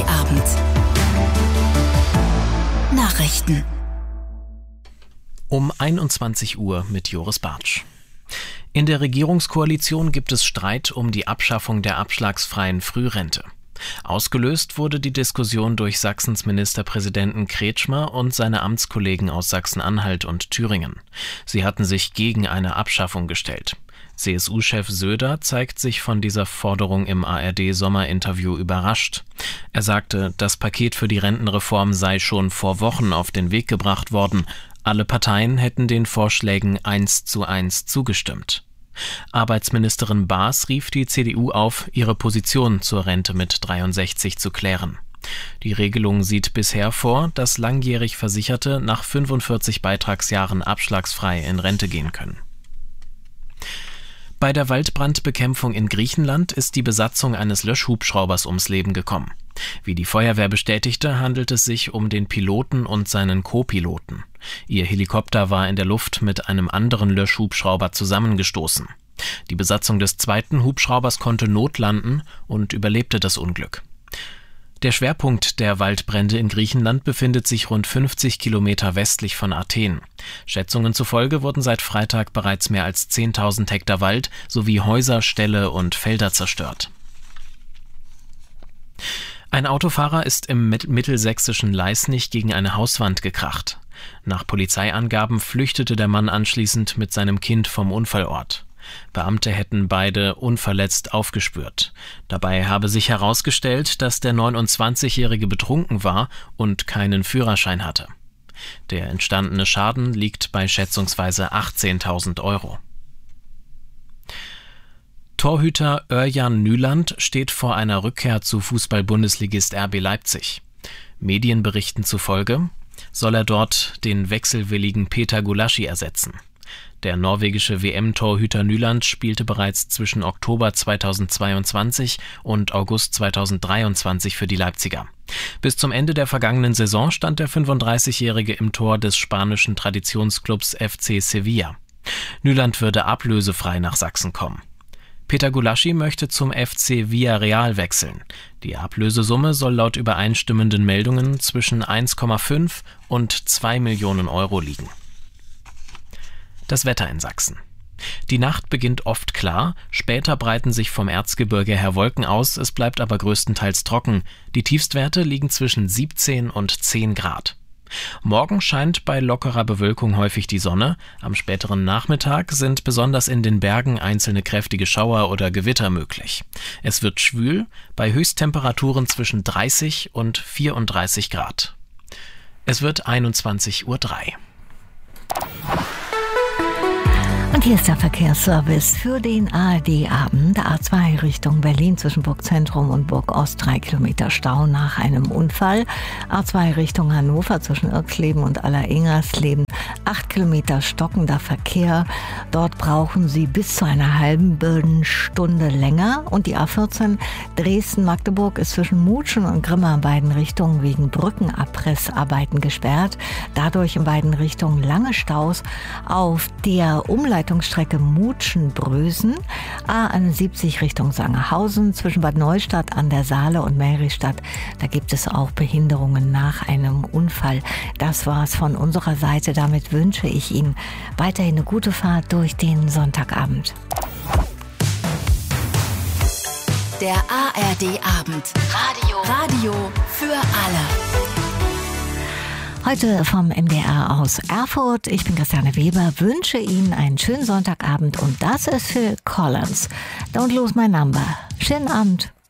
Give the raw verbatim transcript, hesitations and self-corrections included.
Abend. Nachrichten. Um einundzwanzig Uhr mit Joris Bartsch. In der Regierungskoalition gibt es Streit um die Abschaffung der abschlagsfreien Frührente. Ausgelöst wurde die Diskussion durch Sachsens Ministerpräsidenten Kretschmer und seine Amtskollegen aus Sachsen-Anhalt und Thüringen. Sie hatten sich gegen eine Abschaffung gestellt. C S U-Chef Söder zeigt sich von dieser Forderung im A R D-Sommerinterview überrascht. Er sagte, das Paket für die Rentenreform sei schon vor Wochen auf den Weg gebracht worden. Alle Parteien hätten den Vorschlägen eins zu eins zugestimmt. Arbeitsministerin Baas rief die C D U auf, ihre Position zur Rente mit dreiundsechzig zu klären. Die Regelung sieht bisher vor, dass langjährig Versicherte nach fünfundvierzig Beitragsjahren abschlagsfrei in Rente gehen können. Bei der Waldbrandbekämpfung in Griechenland ist die Besatzung eines Löschhubschraubers ums Leben gekommen. Wie die Feuerwehr bestätigte, handelt es sich um den Piloten und seinen Co-Piloten. Ihr Helikopter war in der Luft mit einem anderen Löschhubschrauber zusammengestoßen. Die Besatzung des zweiten Hubschraubers konnte notlanden und überlebte das Unglück. Der Schwerpunkt der Waldbrände in Griechenland befindet sich rund fünfzig Kilometer westlich von Athen. Schätzungen zufolge wurden seit Freitag bereits mehr als zehntausend Hektar Wald sowie Häuser, Ställe und Felder zerstört. Ein Autofahrer ist im mittelsächsischen Leisnig gegen eine Hauswand gekracht. Nach Polizeiangaben flüchtete der Mann anschließend mit seinem Kind vom Unfallort. Beamte hätten beide unverletzt aufgespürt. Dabei habe sich herausgestellt, dass der neunundzwanzigjährige betrunken war und keinen Führerschein hatte. Der entstandene Schaden liegt bei schätzungsweise achtzehntausend Euro. Torhüter Örjan Nyland steht vor einer Rückkehr zu Fußball-Bundesligist R B Leipzig. Medienberichten zufolge soll er dort den wechselwilligen Peter Gulaschi ersetzen. Der norwegische W M-Torhüter Nyland spielte bereits zwischen Oktober zweitausendzweiundzwanzig und August zweitausenddreiundzwanzig für die Leipziger. Bis zum Ende der vergangenen Saison stand der fünfunddreißigjährige im Tor des spanischen Traditionsclubs F C Sevilla. Nyland würde ablösefrei nach Sachsen kommen. Peter Gulaschi möchte zum F C Villarreal wechseln. Die Ablösesumme soll laut übereinstimmenden Meldungen zwischen eins Komma fünf und zwei Millionen Euro liegen. Das Wetter in Sachsen. Die Nacht beginnt oft klar, später breiten sich vom Erzgebirge her Wolken aus, es bleibt aber größtenteils trocken. Die Tiefstwerte liegen zwischen siebzehn und zehn Grad. Morgen scheint bei lockerer Bewölkung häufig die Sonne. Am späteren Nachmittag sind besonders in den Bergen einzelne kräftige Schauer oder Gewitter möglich. Es wird schwül, bei Höchsttemperaturen zwischen dreißig und vierunddreißig Grad. Es wird einundzwanzig Uhr drei. Und hier ist der Verkehrsservice für den A R D-Abend. A zwei Richtung Berlin zwischen Burgzentrum und Burgost. Drei Kilometer Stau nach einem Unfall. A zwei Richtung Hannover zwischen Irksleben und Alleringers-Leben. Acht Kilometer stockender Verkehr. Dort brauchen Sie bis zu einer halben Stunde länger. Und die A vierzehn Dresden-Magdeburg ist zwischen Mutschen und Grimma in beiden Richtungen wegen Brückenabrissarbeiten gesperrt. Dadurch in beiden Richtungen lange Staus auf der Umleitung Strecke Mutschen-Brösen, A einundsiebzig Richtung Sangerhausen, zwischen Bad Neustadt an der Saale und Meristadt. Da gibt es auch Behinderungen nach einem Unfall. Das war's von unserer Seite. Damit wünsche ich Ihnen weiterhin eine gute Fahrt durch den Sonntagabend. Der A R D-Abend. Radio. Radio für alle. Heute vom M D R aus Erfurt. Ich bin Christiane Weber, wünsche Ihnen einen schönen Sonntagabend und das ist Phil Collins. Don't lose my number. Schönen Abend.